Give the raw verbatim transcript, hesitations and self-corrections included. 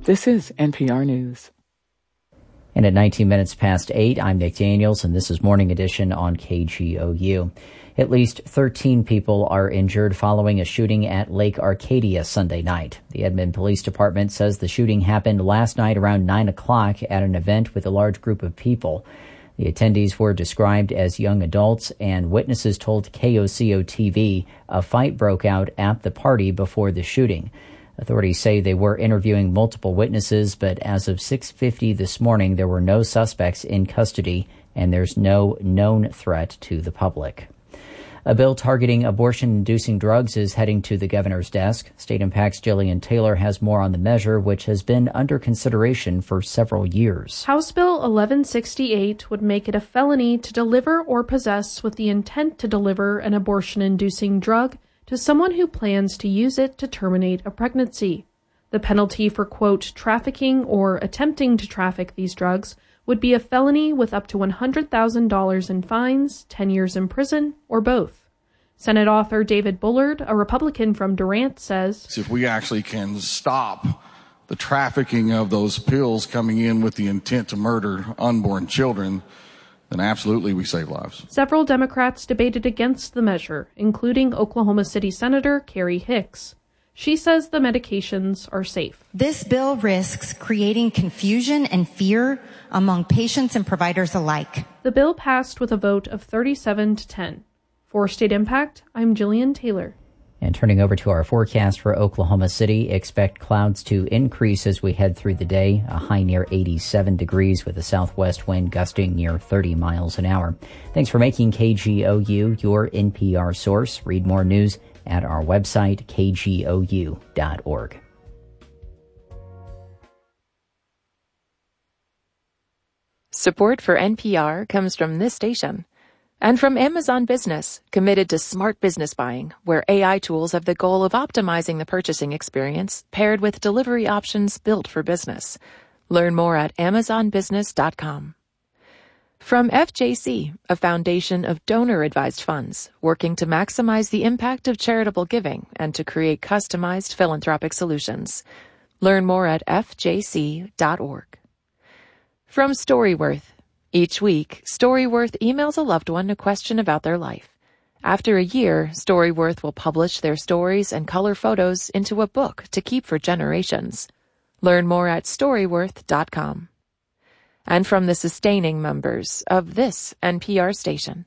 This is N P R News. And at nineteen minutes past eight, I'm Nick Daniels, and this is Morning Edition on K G O U. At least thirteen people are injured following a shooting at Lake Arcadia Sunday night. The Edmond Police Department says the shooting happened last night around nine o'clock at an event with a large group of people. The attendees were described as young adults, and witnesses told K O C O T V a fight broke out at the party before the shooting. Authorities say they were interviewing multiple witnesses, but as of six fifty this morning, there were no suspects in custody, and there's no known threat to the public. A bill targeting abortion-inducing drugs is heading to the governor's desk. State Impact's Jillian Taylor has more on the measure, which has been under consideration for several years. House Bill eleven sixty-eight would make it a felony to deliver or possess with the intent to deliver an abortion-inducing drug to someone who plans to use it to terminate a pregnancy. The penalty for, quote, trafficking or attempting to traffic these drugs would be a felony with up to one hundred thousand dollars in fines, ten years in prison, or both. Senate author David Bullard, a Republican from Durant, says, if we actually can stop the trafficking of those pills coming in with the intent to murder unborn children, then absolutely we save lives. Several Democrats debated against the measure, including Oklahoma City Senator Carrie Hicks. She says the medications are safe. This bill risks creating confusion and fear among patients and providers alike. The bill passed with a vote of thirty-seven to ten. For State Impact, I'm Jillian Taylor. And turning over to our forecast for Oklahoma City, expect clouds to increase as we head through the day, a high near eighty-seven degrees with a southwest wind gusting near thirty miles an hour. Thanks for making K G O U your N P R source. Read more news at our website, k g o u dot org. Support for N P R comes from this station. And from Amazon Business, committed to smart business buying, where A I tools have the goal of optimizing the purchasing experience, paired with delivery options built for business. Learn more at amazon business dot com. From F J C, a foundation of donor-advised funds, working to maximize the impact of charitable giving and to create customized philanthropic solutions. Learn more at f j c dot org. From Storyworth, each week, Storyworth emails a loved one a question about their life. After a year, Storyworth will publish their stories and color photos into a book to keep for generations. Learn more at storyworth dot com. And from the sustaining members of this N P R station.